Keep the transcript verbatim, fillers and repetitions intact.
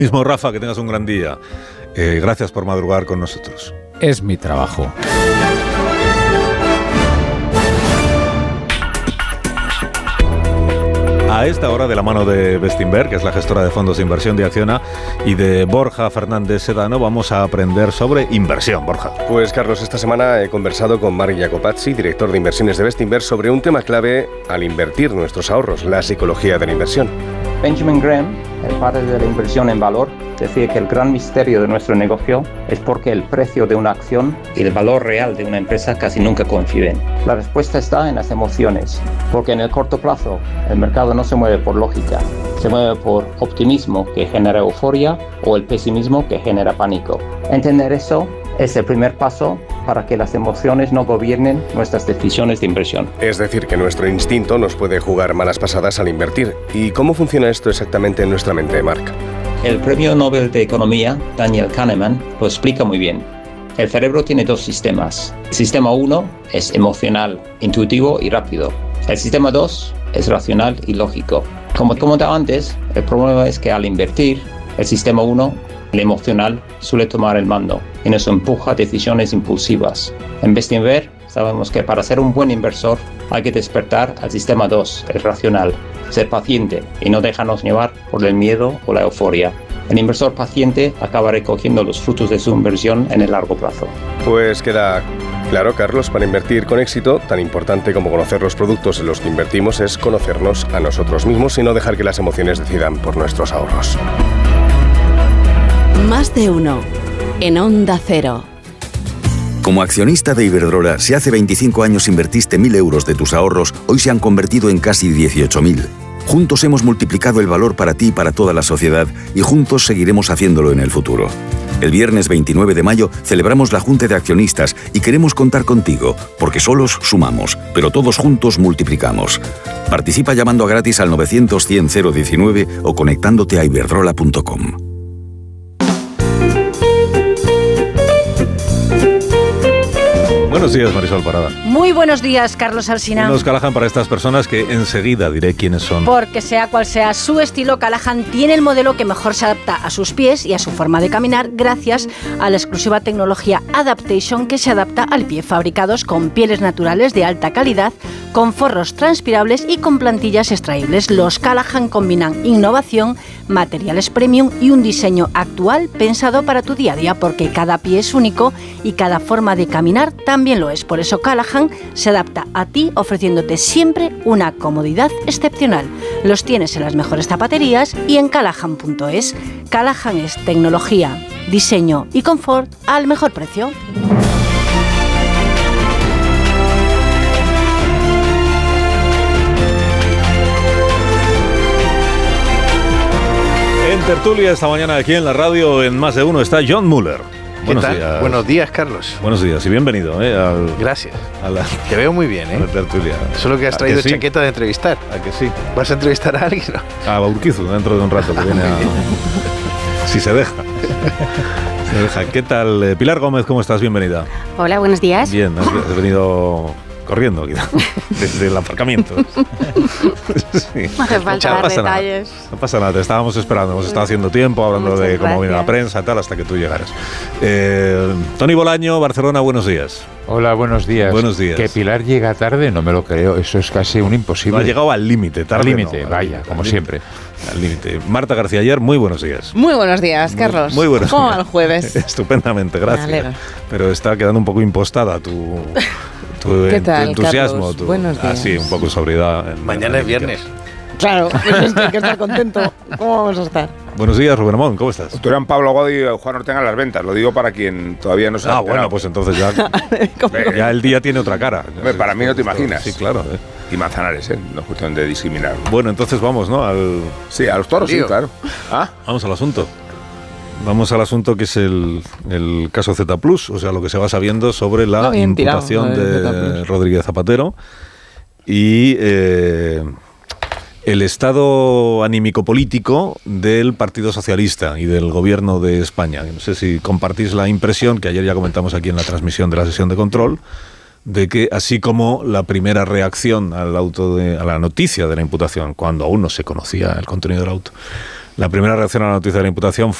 Mismo, Rafa, que tengas un gran día. Eh, gracias por madrugar con nosotros. Es mi trabajo. A esta hora, de la mano de Bestinver, que es la gestora de fondos de inversión de Acciona, y de Borja Fernández Sedano, vamos a aprender sobre inversión. Borja. Pues, Carlos, esta semana he conversado con Marc Jacopazzi, director de inversiones de Bestinver, sobre un tema clave al invertir nuestros ahorros, la psicología de la inversión. Benjamin Graham, el padre de la inversión en valor, decía que el gran misterio de nuestro negocio es porque el precio de una acción y el valor real de una empresa casi nunca coinciden. La respuesta está en las emociones, porque en el corto plazo el mercado no se mueve por lógica, se mueve por optimismo que genera euforia o el pesimismo que genera pánico. Entender eso es el primer paso para que las emociones no gobiernen nuestras decisiones de inversión. Es decir, que nuestro instinto nos puede jugar malas pasadas al invertir. ¿Y cómo funciona esto exactamente en nuestra mente, Marc? El premio Nobel de Economía, Daniel Kahneman, lo explica muy bien. El cerebro tiene dos sistemas. El sistema uno es emocional, intuitivo y rápido. El sistema dos es racional y lógico. Como comentaba antes, el problema es que al invertir, el sistema uno, el emocional, suele tomar el mando y nos empuja a decisiones impulsivas. En Bestinver sabemos que para ser un buen inversor hay que despertar al sistema dos, el racional, ser paciente y no dejarnos llevar por el miedo o la euforia. El inversor paciente acaba recogiendo los frutos de su inversión en el largo plazo. Pues queda claro, Carlos, para invertir con éxito, tan importante como conocer los productos en los que invertimos es conocernos a nosotros mismos y no dejar que las emociones decidan por nuestros ahorros. Más de uno en Onda Cero. Como accionista de Iberdrola, si hace veinticinco años invertiste mil euros de tus ahorros, hoy se han convertido en casi dieciocho mil. Juntos hemos multiplicado el valor para ti y para toda la sociedad y juntos seguiremos haciéndolo en el futuro. El viernes veintinueve de mayo celebramos la Junta de Accionistas y queremos contar contigo, porque solos sumamos, pero todos juntos multiplicamos. Participa llamando a gratis al novecientos cien cero diecinueve o conectándote a iberdrola punto com. Buenos días, Marisol Parada. Muy buenos días, Carlos Alsina. Los Callahan para estas personas que enseguida diré quiénes son. Porque sea cual sea su estilo, Callahan tiene el modelo que mejor se adapta a sus pies y a su forma de caminar gracias a la exclusiva tecnología Adaptation que se adapta al pie, fabricados con pieles naturales de alta calidad, con forros transpirables y con plantillas extraíbles. Los Callahan combinan innovación, materiales premium y un diseño actual pensado para tu día a día, porque cada pie es único y cada forma de caminar también lo es. Por eso Callahan se adapta a ti, ofreciéndote siempre una comodidad excepcional. Los tienes en las mejores zapaterías y en callahan punto es. Callahan es tecnología, diseño y confort al mejor precio. En tertulia esta mañana aquí en la radio, en Más de Uno, está John Muller. Buenos días. Buenos días, Carlos. Buenos días y bienvenido. ¿eh? Al, Gracias. A la, Te veo muy bien, ¿eh? A la tertulia. Solo que has traído sí? chaqueta de entrevistar. ¿A que sí? ¿Vas a entrevistar a alguien? A Baurquizu, dentro de un rato, que viene a... Si se deja. Se deja. ¿Qué tal? Pilar Gómez, ¿cómo estás? Bienvenida. Hola, buenos días. Bien, has, has venido... corriendo quizá, desde el aparcamiento. Sí. No hace falta no dar pasa detalles. Nada. No pasa nada, te estábamos esperando, hemos estado haciendo tiempo hablando Muchas de cómo gracias. viene la prensa y tal, hasta que tú llegaras. Eh, Tony Bolaño, Barcelona, buenos días. Hola, buenos días. Buenos días. Que Pilar llega tarde, no me lo creo, eso es casi un imposible. No ha llegado al límite, tarde. Al límite, no, vaya, al como límite. siempre. Al límite. Marta García Ayer, muy buenos días. Muy buenos días, Carlos. Muy, muy buenos ¿Cómo días. va el jueves? Estupendamente, Me gracias. alegro. Pero está quedando un poco impostada tu, tu, ¿Qué tu tal, entusiasmo. Carlos? Tu, Buenos días. Ah, sí, un poco de sobriedad. en- Mañana es en- viernes. Claro, pues es que hay que estar contento. ¿Cómo vamos a estar? Buenos días, Rubén Amón, ¿cómo estás? Estuvieron Pablo Godi y Juan Ortega en las ventas. Lo digo para quien todavía no se ha Ah, enterado. bueno, pues entonces ya, ¿Cómo? ya el día tiene otra cara. Hombre, para mí no te imaginas. Sí, claro. eh. Y Manzanares, ¿eh? No es cuestión de discriminar. Bueno, entonces vamos, ¿no? Al, Sí, a los toros, sí, Lío. claro. ¿Ah? vamos al asunto. Vamos al asunto que es el, el caso Z Plus, o sea, lo que se va sabiendo sobre la Ah, bien tirado, imputación lo de de Z Plus. Rodríguez Zapatero y eh, el estado anímico-político del Partido Socialista y del Gobierno de España. No sé si compartís la impresión, que ayer ya comentamos aquí en la transmisión de la sesión de control, de que así como la primera reacción al auto de, a la noticia de la imputación, cuando aún no se conocía el contenido del auto, La primera reacción a la noticia de la imputación